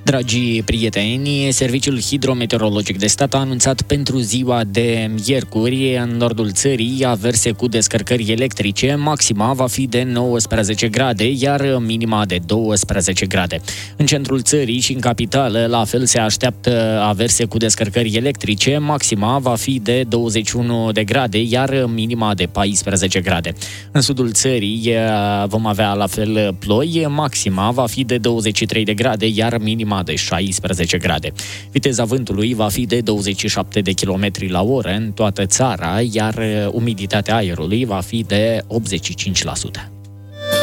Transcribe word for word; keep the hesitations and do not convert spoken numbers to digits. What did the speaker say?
Dragii prieteni, Serviciul Hidrometeorologic de Stat a anunțat pentru ziua de miercuri în nordul țării averse cu descărcări electrice. Maxima va fi de nouăsprezece grade, iar minima de doisprezece grade. În centrul țării și în capitală, la fel se așteaptă averse cu descărcări electrice. Maxima va fi de douăzeci și unu de grade, iar minima de paisprezece grade. În sudul țării vom avea la fel ploi. Maxima va fi de douăzeci și trei de grade, iar minima de șaisprezece grade. Viteza vântului va fi de douăzeci și șapte de kilometri la oră în toată țara, iar umiditatea aerului va fi de optzeci și cinci la sută.